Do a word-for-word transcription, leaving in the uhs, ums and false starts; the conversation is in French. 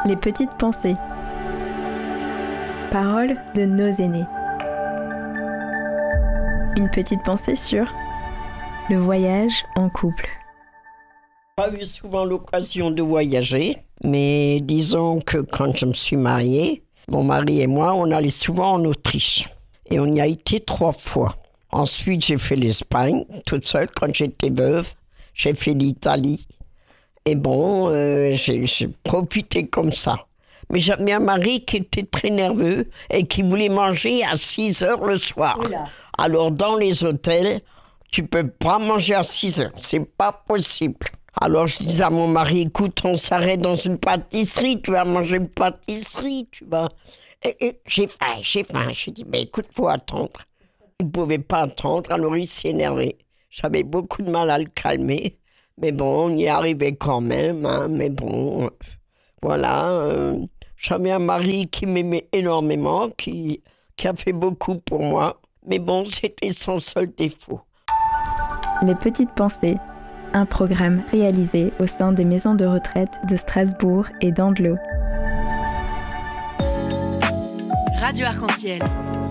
Les petites pensées. Paroles de nos aînés. Une petite pensée sur le voyage en couple. J'ai pas eu souvent l'occasion de voyager, mais disons que quand je me suis mariée, mon mari et moi, on allait souvent en Autriche. Et on y a été trois fois. Ensuite, j'ai fait l'Espagne, toute seule, quand j'étais veuve. J'ai fait l'Italie. Et bon, euh, j'ai, j'ai profité comme ça. Mais j'avais un mari qui était très nerveux et qui voulait manger à six heures le soir. Oula. Alors, dans les hôtels, tu peux pas manger à six heures. C'est pas possible. Alors, je disais à mon mari, écoute, on s'arrête dans une pâtisserie, tu vas manger une pâtisserie, tu vas... Et, et, j'ai faim, j'ai faim. J'ai dit, mais écoute, faut attendre. Il ne pouvait pas attendre, alors il s'est énervé. J'avais beaucoup de mal à le calmer. Mais bon, on y arrivait quand même, hein, mais bon, voilà. Euh, j'avais un mari qui m'aimait énormément, qui, qui a fait beaucoup pour moi. Mais bon, c'était son seul défaut. Les petites pensées, un programme réalisé au sein des maisons de retraite de Strasbourg et d'Andelot. Radio Arc-en-Ciel.